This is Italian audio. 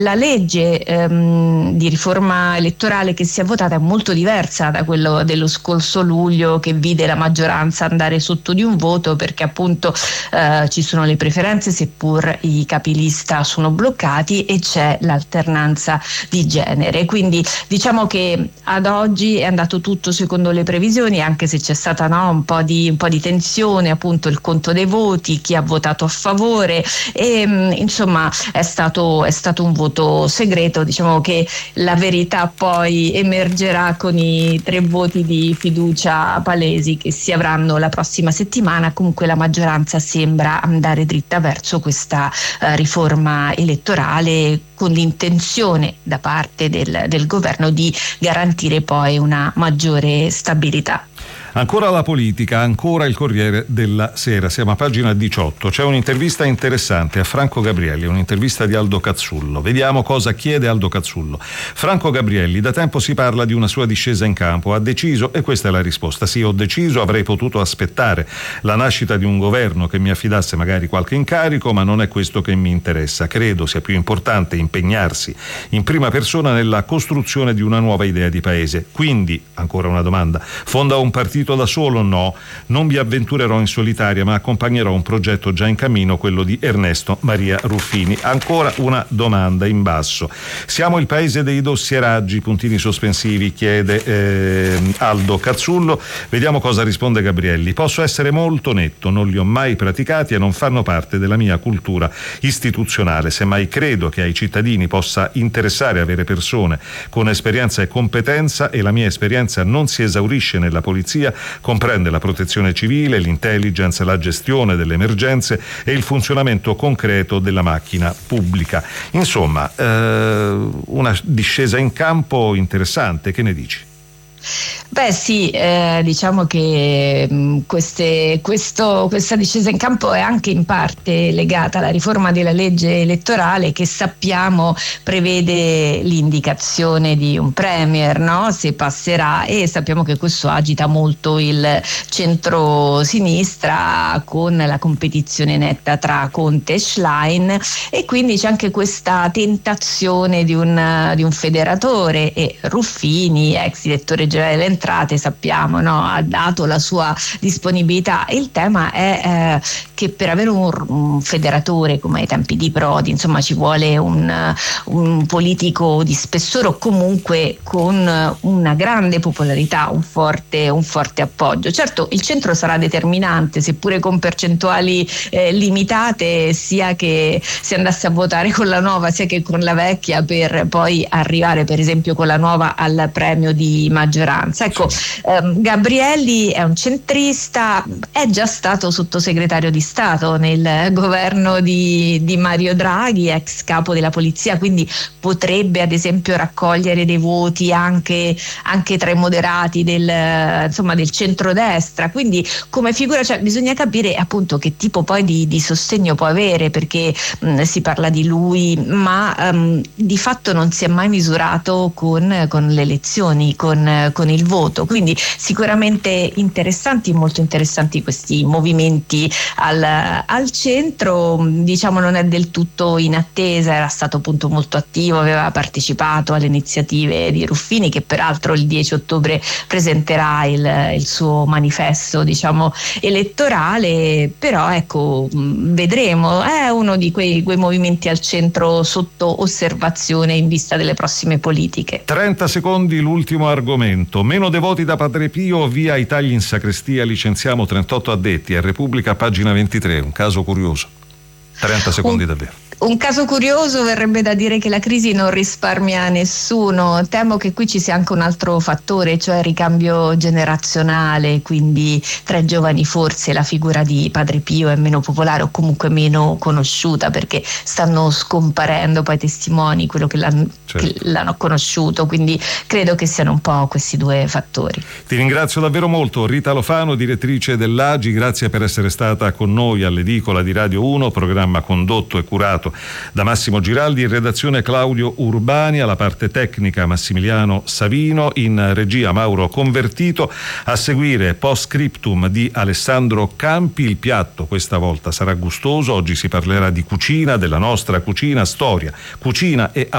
La legge di riforma elettorale che si è votata è molto diversa da quello dello scorso luglio, che vide la maggioranza andare sotto di un voto, perché appunto ci sono le preferenze seppur i capilista sono bloccati e c'è l'alternanza di genere. Quindi diciamo che ad oggi è andato tutto secondo le previsioni, anche se c'è stata un po' di tensione, appunto il conto dei voti, chi ha votato a favore e insomma è stato un voto segreto. Diciamo che la verità poi emergerà con i 3 voti di fiducia palesi che si avranno la prossima settimana. Comunque la maggioranza sembra andare dritta verso questa riforma elettorale, con l'intenzione da parte del governo di garantire poi una maggiore stabilità. Ancora la politica, ancora il Corriere della Sera, siamo a pagina 18, c'è un'intervista interessante a Franco Gabrielli, un'intervista di Aldo Cazzullo. Vediamo cosa chiede Aldo Cazzullo. Franco Gabrielli: da tempo si parla di una sua discesa in campo, ha deciso? E questa è la risposta: sì, ho deciso, avrei potuto aspettare la nascita di un governo che mi affidasse magari qualche incarico, ma non è questo che mi interessa. Credo sia più importante impegnarsi in prima persona nella costruzione di una nuova idea di paese. Quindi, ancora una domanda, fonda un partito da solo? No, non vi avventurerò in solitaria, ma accompagnerò un progetto già in cammino, quello di Ernesto Maria Ruffini. Ancora una domanda in basso: siamo il paese dei dossieraggi? Puntini sospensivi, chiede Aldo Cazzullo. Vediamo cosa risponde Gabrielli. Posso essere molto netto: non li ho mai praticati e non fanno parte della mia cultura istituzionale. Semmai credo che ai cittadini possa interessare avere persone con esperienza e competenza, e la mia esperienza non si esaurisce nella polizia, comprende la protezione civile, l'intelligence, la gestione delle emergenze e il funzionamento concreto della macchina pubblica. Insomma, una discesa in campo interessante, che ne dici? Beh sì, diciamo che questa discesa in campo è anche in parte legata alla riforma della legge elettorale, che sappiamo prevede l'indicazione di un premier, no? Se passerà, e sappiamo che questo agita molto il centro-sinistra, con la competizione netta tra Conte e Schlein, e quindi c'è anche questa tentazione di un federatore, e Ruffini, ex direttore generale delle entrate, sappiamo, no? Ha dato la sua disponibilità. Il tema è che per avere un federatore come ai tempi di Prodi, insomma, ci vuole un politico di spessore, o comunque con una grande popolarità, un forte appoggio. Certo, il centro sarà determinante, seppure con percentuali limitate, sia che si andasse a votare con la nuova sia che con la vecchia, per poi arrivare per esempio con la nuova al premio di maggioranza. Ecco, Gabrielli è un centrista, è già stato sottosegretario di Stato nel governo di Mario Draghi, ex capo della polizia, quindi potrebbe ad esempio raccogliere dei voti anche tra i moderati del centrodestra. Quindi come figura, cioè, bisogna capire appunto che tipo poi di sostegno può avere, perché si parla di lui, ma di fatto non si è mai misurato con le elezioni, con il voto. Quindi sicuramente molto interessanti questi movimenti al centro. Diciamo, non è del tutto in attesa, era stato appunto molto attivo, aveva partecipato alle iniziative di Ruffini, che peraltro il 10 ottobre presenterà il suo manifesto, diciamo, elettorale. Però ecco, vedremo, è uno di quei movimenti al centro sotto osservazione in vista delle prossime politiche. 30 secondi, l'ultimo argomento: meno devoti da Padre Pio, via i tagli in sacrestia, licenziamo 38 addetti. A Repubblica, pagina 23, un caso curioso. 30 secondi davvero. Un caso curioso, verrebbe da dire che la crisi non risparmia nessuno. Temo che qui ci sia anche un altro fattore, cioè il ricambio generazionale, quindi tra i giovani forse la figura di Padre Pio è meno popolare, o comunque meno conosciuta, perché stanno scomparendo poi testimoni, quello che l'hanno conosciuto, quindi credo che siano un po' questi due fattori. Ti ringrazio davvero molto, Rita Lofano, direttrice dell'AGI, grazie per essere stata con noi all'Edicola di Radio 1, programma condotto e curato da Massimo Giraldi, in redazione Claudio Urbani, alla parte tecnica Massimiliano Savino, in regia Mauro Convertito. A seguire Post Scriptum di Alessandro Campi. Il piatto questa volta sarà gustoso, oggi si parlerà di cucina, della nostra cucina, storia, cucina e